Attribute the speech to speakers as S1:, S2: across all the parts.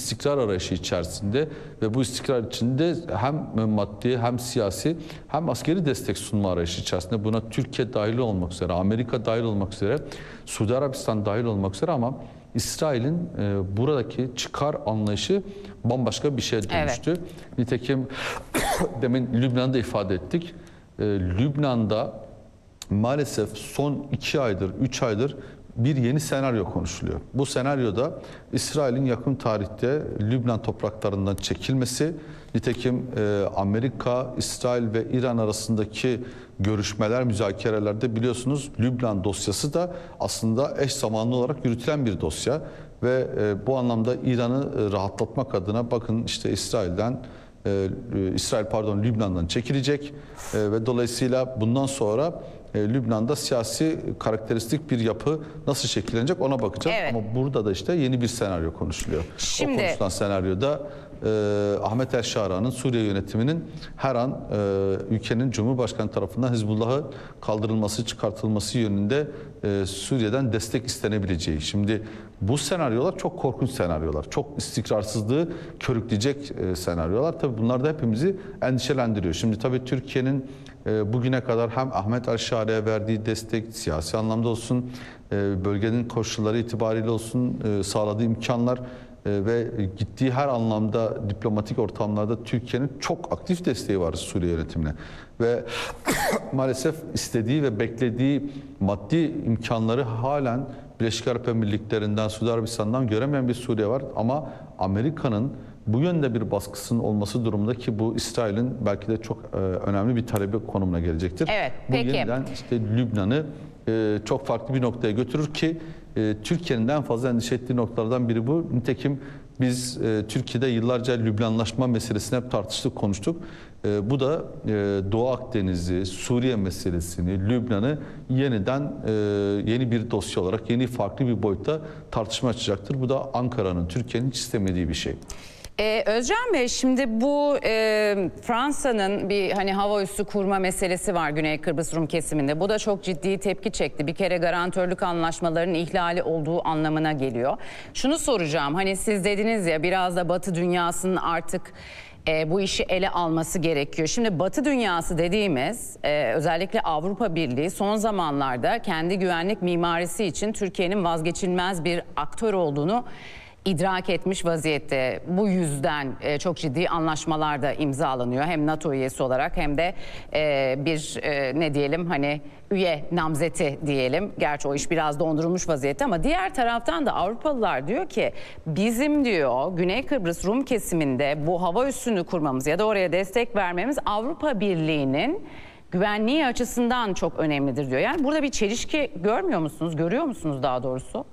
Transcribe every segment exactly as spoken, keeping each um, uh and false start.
S1: istikrar arayışı içerisinde ve bu istikrar içinde hem maddi hem siyasi hem askeri destek sunma arayışı içerisinde, buna Türkiye dahil olmak üzere, Amerika dahil olmak üzere, Suudi Arabistan dahil olmak üzere, ama İsrail'in e, buradaki çıkar anlayışı bambaşka bir şeye dönüştü. Evet. Nitekim demin Lübnan'da ifade ettik. E, Lübnan'da maalesef son iki aydır, üç aydır bir yeni senaryo konuşuluyor. Bu senaryoda İsrail'in yakın tarihte Lübnan topraklarından çekilmesi, nitekim e, Amerika, İsrail ve İran arasındaki görüşmeler, müzakerelerde biliyorsunuz Lübnan dosyası da aslında eş zamanlı olarak yürütülen bir dosya ve e, bu anlamda İran'ı e, rahatlatmak adına bakın işte İsrail'den e, İsrail pardon Lübnan'dan çekilecek e, ve dolayısıyla bundan sonra e, Lübnan'da siyasi karakteristik bir yapı nasıl şekillenecek ona bakacağız. Evet. Ama burada da işte yeni bir senaryo konuşuluyor. Şimdi... O konuşulan senaryoda e, Ahmet El-Şara'nın Suriye yönetiminin her an e, ülkenin Cumhurbaşkanı tarafından Hizbullah'ı kaldırılması, çıkartılması yönünde e, Suriye'den destek istenebileceği. Şimdi bu senaryolar çok korkunç senaryolar. Çok istikrarsızlığı körükleyecek e, senaryolar. Tabii bunlar da hepimizi endişelendiriyor. Şimdi tabii Türkiye'nin e, bugüne kadar hem Ahmet El-Şara'ya verdiği destek, siyasi anlamda olsun, e, bölgenin koşulları itibariyle olsun, e, sağladığı imkanlar ve gittiği her anlamda diplomatik ortamlarda Türkiye'nin çok aktif desteği var Suriye yönetimine. Ve maalesef istediği ve beklediği maddi imkanları halen Birleşik Arap Emirlikleri'nden, Suudi Arabistan'dan göremeyen bir Suriye var. Ama Amerika'nın bu yönde bir baskısının olması durumunda, ki bu İsrail'in belki de çok e, önemli bir talebi konumuna gelecektir. Evet, bu peki. Yeniden işte Lübnan'ı e, çok farklı bir noktaya götürür ki e, Türkiye'nin en fazla endişe ettiği noktalardan biri bu. Nitekim biz e, Türkiye'de yıllarca Lübnanlaşma meselesini hep tartıştık, konuştuk. E, bu da e, Doğu Akdeniz'i, Suriye meselesini, Lübnan'ı yeniden e, yeni bir dosya olarak, yeni farklı bir boyutta tartışma açacaktır. Bu da Ankara'nın, Türkiye'nin hiç istemediği bir şey.
S2: Ee, Özcan Bey, şimdi bu e, Fransa'nın bir hani hava üssü kurma meselesi var Güney Kıbrıs Rum kesiminde. Bu da çok ciddi tepki çekti. Bir kere garantörlük anlaşmalarının ihlali olduğu anlamına geliyor. Şunu soracağım, hani siz dediniz ya biraz da Batı dünyasının artık e, bu işi ele alması gerekiyor. Şimdi Batı dünyası dediğimiz e, özellikle Avrupa Birliği son zamanlarda kendi güvenlik mimarisi için Türkiye'nin vazgeçilmez bir aktör olduğunu idrak etmiş vaziyette. Bu yüzden e, çok ciddi anlaşmalar da imzalanıyor. Hem NATO üyesi olarak hem de e, bir e, ne diyelim hani üye namzeti diyelim. Gerçi o iş biraz dondurulmuş vaziyette ama diğer taraftan da Avrupalılar diyor ki bizim diyor Güney Kıbrıs Rum kesiminde bu hava üssünü kurmamız ya da oraya destek vermemiz Avrupa Birliği'nin güvenliği açısından çok önemlidir diyor. Yani burada bir çelişki görmüyor musunuz? Görüyor musunuz daha doğrusu?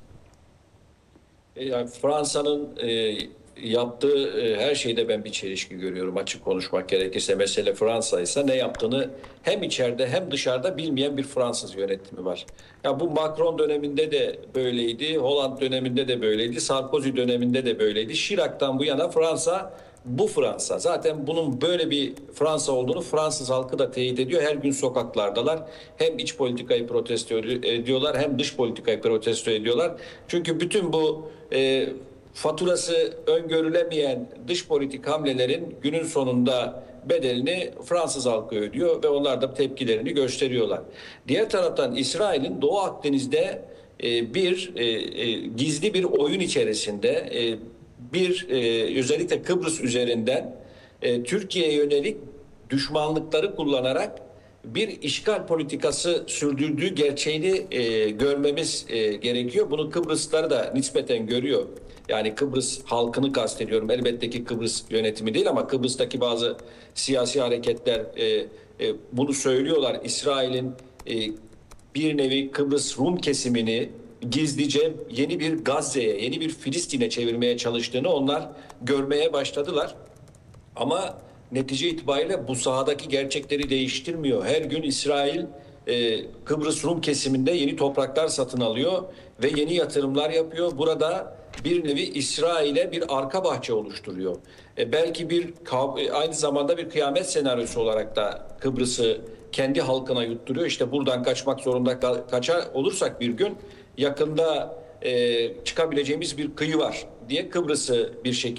S3: Yani Fransa'nın e, yaptığı e, her şeyde ben bir çelişki görüyorum, açık konuşmak gerekirse. Mesele Fransa ise ne yaptığını hem içeride hem dışarıda bilmeyen bir Fransız yönetimi var. Ya bu Macron döneminde de böyleydi, Hollande döneminde de böyleydi, Sarkozy döneminde de böyleydi. Chirac'tan bu yana Fransa bu Fransa. Zaten bunun böyle bir Fransa olduğunu Fransız halkı da teyit ediyor. Her gün sokaklardalar. Hem iç politikayı protesto ediyorlar hem dış politikayı protesto ediyorlar. Çünkü bütün bu e, faturası öngörülemeyen dış politik hamlelerin günün sonunda bedelini Fransız halkı ödüyor ve onlar da tepkilerini gösteriyorlar. Diğer taraftan İsrail'in Doğu Akdeniz'de e, bir e, e, gizli bir oyun içerisinde e, bir e, özellikle Kıbrıs üzerinden e, Türkiye'ye yönelik düşmanlıkları kullanarak bir işgal politikası sürdürdüğü gerçeğini e, görmemiz e, gerekiyor. Bunu Kıbrıslılar da nispeten görüyor. Yani Kıbrıs halkını kastediyorum. Elbette ki Kıbrıs yönetimi değil ama Kıbrıs'taki bazı siyasi hareketler e, e, bunu söylüyorlar. İsrail'in e, bir nevi Kıbrıs Rum kesimini gizlice yeni bir Gazze'ye, yeni bir Filistin'e çevirmeye çalıştığını onlar görmeye başladılar. Ama netice itibariyle bu sahadaki gerçekleri değiştirmiyor. Her gün İsrail e, Kıbrıs Rum kesiminde yeni topraklar satın alıyor ve yeni yatırımlar yapıyor. Burada bir nevi İsrail'e bir arka bahçe oluşturuyor. E, belki bir aynı zamanda bir kıyamet senaryosu olarak da Kıbrıs'ı kendi halkına yutturuyor. İşte buradan kaçmak zorunda kaçar olursak bir gün yakında e, çıkabileceğimiz bir kıyı var diye Kıbrıs'ı bir şekilde